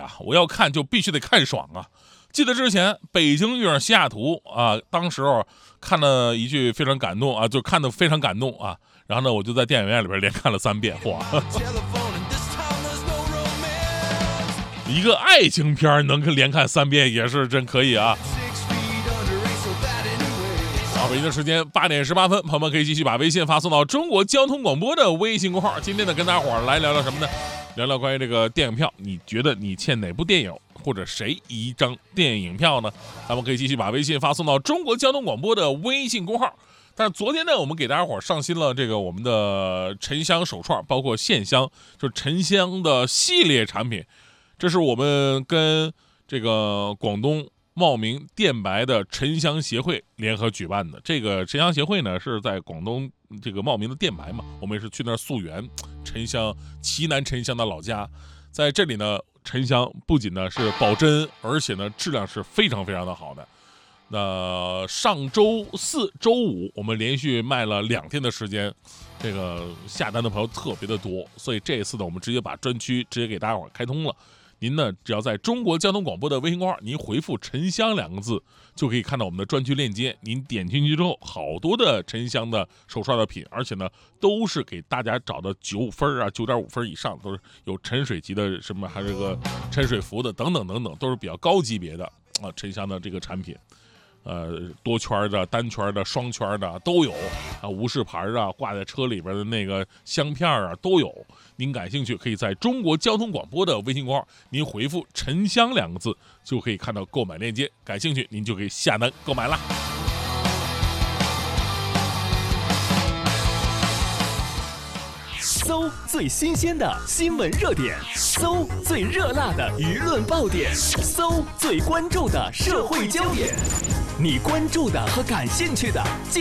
啊，我要看就必须得看爽啊。记得之前北京遇上西雅图啊，当时候看了一句非常感动啊，就看得非常感动啊。然后呢，我就在电影院里边连看了3遍，嚯！一个爱情片能连看3遍也是真可以啊。好，北京的时间8点18分，朋友们可以继续把微信发送到中国交通广播的微信公号。今天呢，跟大伙来聊聊什么呢？聊聊关于这个电影票，你觉得你欠哪部电影或者谁一张电影票呢？咱们可以继续把微信发送到中国交通广播的微信公号。但是昨天呢，我们给大家伙上新了这个我们的沉香手串，包括线香，就是沉香的系列产品。这是我们跟这个广东茂名电白的沉香协会联合举办的。这个沉香协会呢，是在广东这个茂名的电白嘛，我们也是去那儿溯源沉香，奇楠沉香的老家。在这里呢，沉香不仅呢是保真，而且呢质量是非常非常的好的。那上周4、周5我们连续卖了2天的时间，这个下单的朋友特别的多，所以这一次呢，我们直接把专区直接给大家伙开通了。您呢，只要在中国交通广播的微信公号，您回复沉香2个字，就可以看到我们的专区链接。您点进去之后，好多的沉香的手刷的品，而且呢，都是给大家找的9分啊、9.5分以上，都是有沉水级的，什么还有这个沉水服的等等等等，都是比较高级别的啊沉香的这个产品。多圈的、单圈的、双圈的都有啊，无饰牌啊，挂在车里边的那个香片啊都有。您感兴趣，可以在中国交通广播的微信公号，您回复“沉香”2个字，就可以看到购买链接。感兴趣，您就可以下单购买啦。 搜最新鲜的新闻热点，搜最热辣的舆论爆点，搜最关注的社会焦点。你关注的和感兴趣的，尽